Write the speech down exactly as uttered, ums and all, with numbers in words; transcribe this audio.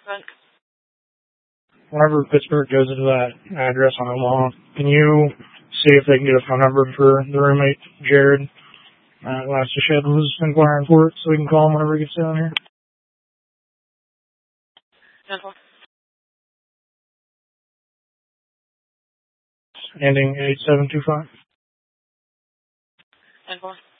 But Whenever Pittsburgh goes into that address on Omaha, can you see if they can get a phone number for the roommate, Jared? Uh, last shed was inquiring for it, so we can call him whenever he gets down here. simple. Ending eight seven two five. Simple.